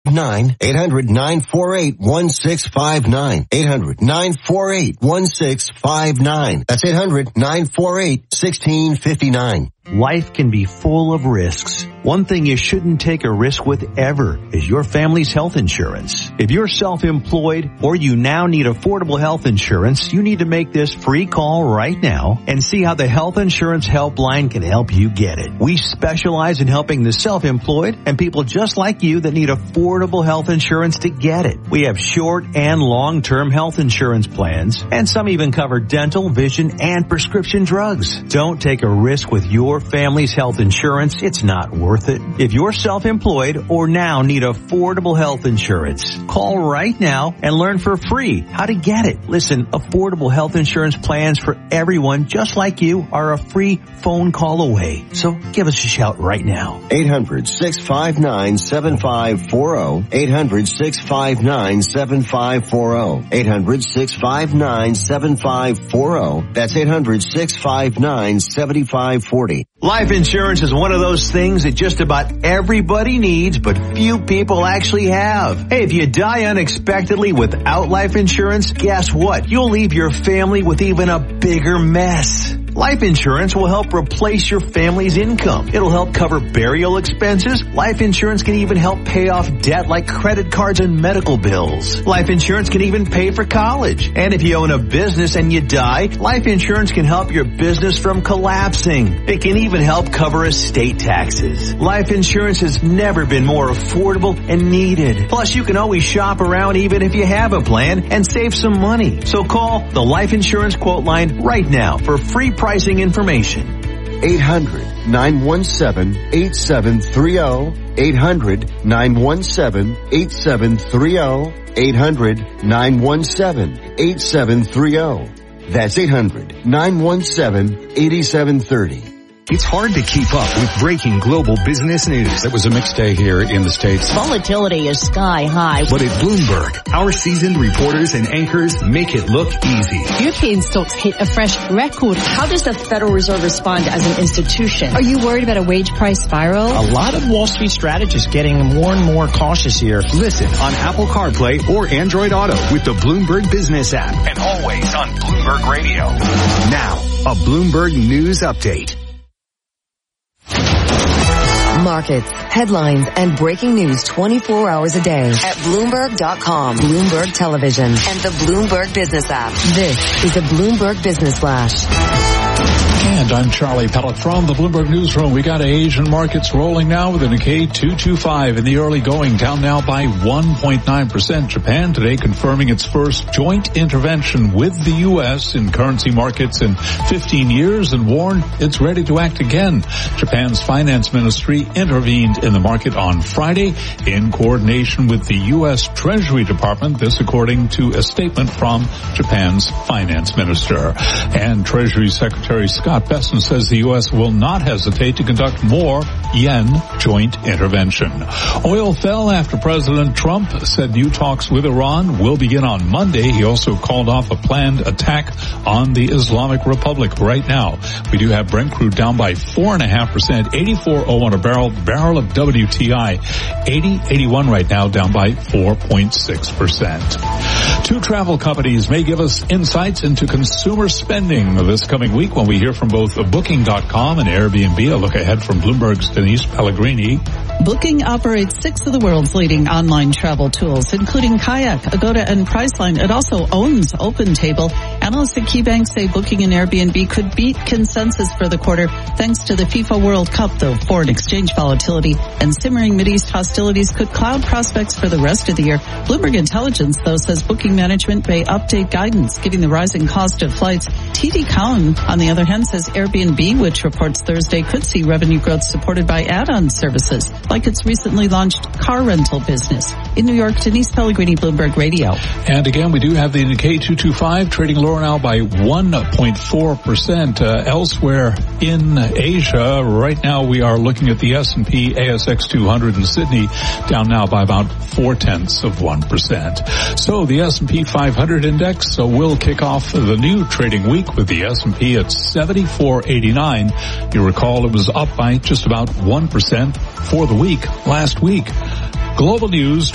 800-948-1659. 800-948-1659. That's 800-948-1659. Life can be full of risks. One thing you shouldn't take a risk with ever is your family's health insurance. If you're self-employed or you now need affordable health insurance, you need to make this free call right now and see how the Health Insurance Helpline can help you get it. We specialize in helping the self-employed and people just like you that need affordable health insurance to get it. We have short and long-term health insurance plans, and some even cover dental, vision, and prescription drugs. Don't take a risk with your family's health insurance. It's not worth it. If you're self-employed or now need affordable health insurance, call right now and learn for free how to get it. Listen, affordable health insurance plans for everyone just like you are a free phone call away. So give us a shout right now. 800-659-7540. 800-659-7540. 800-659-7540. That's 800-659-7540. Life insurance is one of those things that just about everybody needs, but few people actually have. Hey, if you die unexpectedly without life insurance, guess what? You'll leave your family with even a bigger mess. Life insurance will help replace your family's income. It'll help cover burial expenses. Life insurance can even help pay off debt like credit cards and medical bills. Life insurance can even pay for college. And if you own a business and you die, life insurance can help your business from collapsing. It can even help cover estate taxes. Life insurance has never been more affordable and needed. Plus, you can always shop around even if you have a plan and save some money. So call the Life Insurance Quote Line right now for free pricing information. 800-917-8730. 800-917-8730. 800-917-8730. That's 800-917-8730. It's hard to keep up with breaking global business news. It was a mixed day here in the States. Volatility is sky high. But at Bloomberg, our seasoned reporters and anchors make it look easy. European stocks hit a fresh record. How does the Federal Reserve respond as an institution? Are you worried about a wage price spiral? A lot of Wall Street strategists getting more and more cautious here. Listen on Apple CarPlay or Android Auto with the Bloomberg Business app. And always on Bloomberg Radio. Now, a Bloomberg News Update. Markets, headlines, and breaking news 24 hours a day at Bloomberg.com, Bloomberg Television, and the Bloomberg Business app. This is a Bloomberg Business Flash. And I'm Charlie Pellet from the Bloomberg Newsroom. We got Asian markets rolling now with the Nikkei 225 in the early going, down now by 1.9%. Japan today confirming its first joint intervention with the U.S. in currency markets in 15 years and warned it's ready to act again. Japan's finance ministry intervened in the market on Friday in coordination with the U.S. Treasury Department. This according to a statement from Japan's finance minister. And Treasury Secretary Scott Bessent says the U.S. will not hesitate to conduct more yen joint intervention. Oil fell after President Trump said new talks with Iran will begin on Monday. He also called off a planned attack on the Islamic Republic. Right now, we do have Brent crude down by 4.5%, 84.01 a barrel. The barrel of WTI, 80.81 right now, down by 4.6%. Two travel companies may give us insights into consumer spending this coming week when we hear from both Booking.com and Airbnb. A look ahead from Bloomberg's Denise Pellegrini. Booking operates 6 of the world's leading online travel tools, including Kayak, Agoda, and Priceline. It also owns OpenTable. Analysts at KeyBank say Booking and Airbnb could beat consensus for the quarter thanks to the FIFA World Cup, though foreign exchange volatility and simmering Mideast hostilities could cloud prospects for the rest of the year. Bloomberg Intelligence, though, says Booking management may update guidance, given the rising cost of flights. TD Cowen, on the other hand, says Airbnb, which reports Thursday, could see revenue growth supported by add-on services, like its recently launched car rental business. In New York, Denise Pellegrini, Bloomberg Radio. And again, we do have the Nikkei 225 trading lower now by 1.4%. Elsewhere in Asia, right now we are looking at the S&P ASX 200 in Sydney, down now by about 0.4%. So the S&P 500 index will kick off the new trading week with the S&P at 74.89. You recall it was up by just about 1% for the week last week. Global news